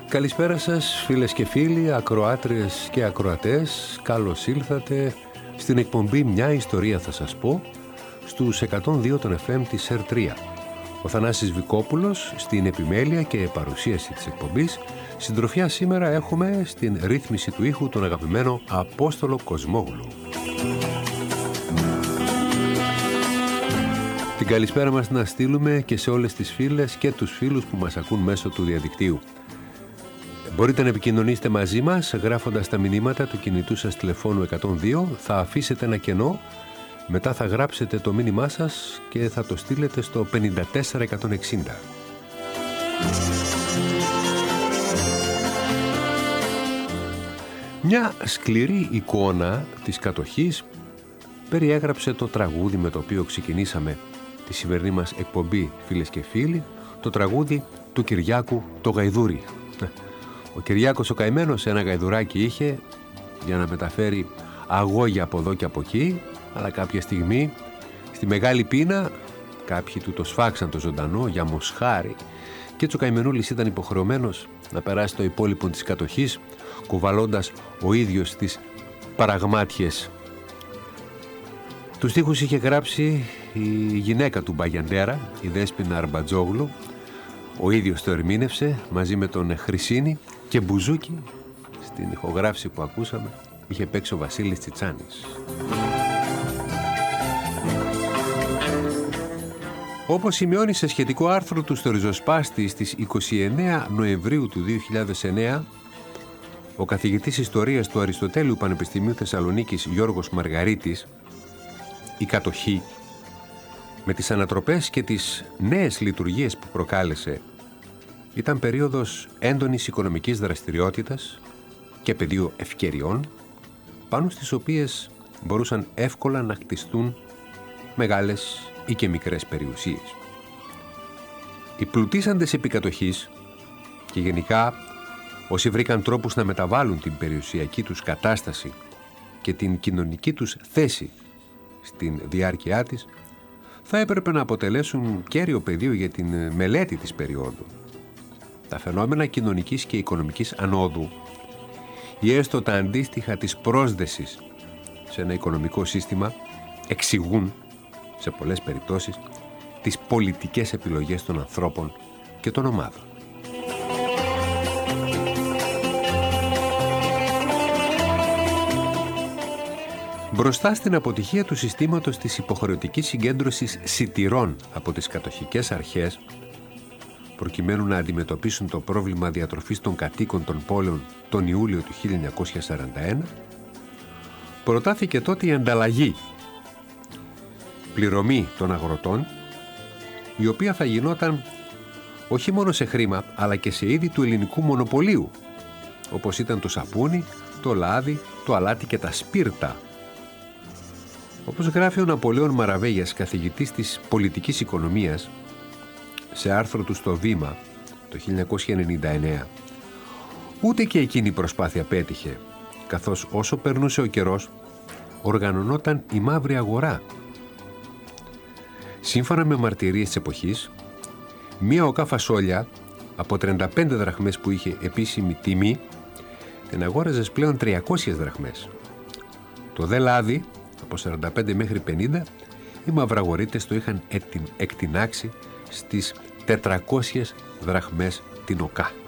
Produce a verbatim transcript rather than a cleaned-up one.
Καλησπέρα σας φίλες και φίλοι, ακροάτριες και ακροατές. Καλώς ήλθατε στην εκπομπή «Μια ιστορία θα σας πω» στους εκατόν δύο των εφ εμ της ερ τρία. Ο Θανάσης Βικόπουλος στην επιμέλεια και παρουσίαση της εκπομπής. Συντροφιά σήμερα έχουμε στην ρύθμιση του ήχου τον αγαπημένο Απόστολο Κοσμόγλου. Την καλησπέρα μας να στείλουμε και σε όλες τις φίλες και τους φίλους που μας ακούν μέσω του διαδικτύου. Μπορείτε να επικοινωνήσετε μαζί μας γράφοντας τα μηνύματα του κινητού σας τηλεφώνου εκατόν δύο, θα αφήσετε ένα κενό, μετά θα γράψετε το μήνυμά σας και θα το στείλετε στο πενήντα τέσσερα εκατόν εξήντα. Μια σκληρή εικόνα της κατοχής περιέγραψε το τραγούδι με το οποίο ξεκινήσαμε τη σημερινή μας εκπομπή, φίλες και φίλοι, το τραγούδι του Κυριάκου το Γαϊδούρη. Ο Κυριάκος ο καημένος ένα γαϊδουράκι είχε για να μεταφέρει αγώγια από εδώ και από εκεί, αλλά κάποια στιγμή στη μεγάλη πείνα κάποιοι του το σφάξαν το ζωντανό για μοσχάρι και έτσι ο καημενούλης ήταν υποχρεωμένος να περάσει το υπόλοιπο της κατοχής, κουβαλώντας ο ίδιος τις παραγμάτιες. Τους στίχους είχε γράψει η γυναίκα του Μπαγιαντέρα, η Δέσποινα Αρμπατζόγλου. Ο ίδιος το ερμήνευσε μαζί με τον Χρυσίνη και μπουζούκι στην ηχογράφηση που ακούσαμε είχε παίξει ο Βασίλης Τσιτσάνης. Όπως σημειώνει σε σχετικό άρθρο του στο Ριζοσπάστη στις είκοσι εννέα Νοεμβρίου του δύο χιλιάδες εννέα, ο καθηγητής Ιστορίας του Αριστοτέλειου Πανεπιστημίου Θεσσαλονίκης Γιώργος Μαργαρίτης, η κατοχή με τις ανατροπές και τις νέες λειτουργίες που προκάλεσε ήταν περίοδος έντονης οικονομικής δραστηριότητας και πεδίο ευκαιριών πάνω στις οποίες μπορούσαν εύκολα να χτιστούν μεγάλες ή και μικρές περιουσίες. Οι πλουτίσαντες επικατοχής και γενικά όσοι βρήκαν τρόπους να μεταβάλουν την περιουσιακή τους κατάσταση και την κοινωνική τους θέση στην διάρκεια της θα έπρεπε να αποτελέσουν κέριο πεδίο για την μελέτη της περίοδου. Τα φαινόμενα κοινωνικής και οικονομικής ανόδου ή έστω τα αντίστοιχα της πρόσδεσης σε ένα οικονομικό σύστημα εξηγούν σε πολλές περιπτώσεις τις πολιτικές επιλογές των ανθρώπων και των ομάδων. Μπροστά στην αποτυχία του συστήματος της υποχρεωτικής συγκέντρωσης σιτηρών από τις κατοχικές αρχές, προκειμένου να αντιμετωπίσουν το πρόβλημα διατροφής των κατοίκων των πόλεων τον Ιούλιο του χίλια εννιακόσια σαράντα ένα, προτάθηκε τότε η ανταλλαγή, πληρωμή των αγροτών, η οποία θα γινόταν όχι μόνο σε χρήμα, αλλά και σε είδη του ελληνικού μονοπωλίου, όπως ήταν το σαπούνι, το λάδι, το αλάτι και τα σπίρτα. Όπως γράφει ο Ναπολέων Μαραβέγιας, καθηγητής της πολιτικής οικονομίας, σε άρθρο του στο Βήμα το χίλια εννιακόσια ενενήντα εννέα, ούτε και εκείνη η προσπάθεια πέτυχε, καθώς όσο περνούσε ο καιρός, οργανωνόταν η μαύρη αγορά. Σύμφωνα με μαρτυρίες της εποχής, μία οκά φασόλια από τριάντα πέντε δραχμές που είχε επίσημη τιμή, την αγόραζες πλέον τριακόσιες δραχμές. Το δε λάδι, από σαράντα πέντε μέχρι πενήντα, οι μαυραγορείτες το είχαν εκτινάξει στις τετρακόσιες δραχμές την οκά.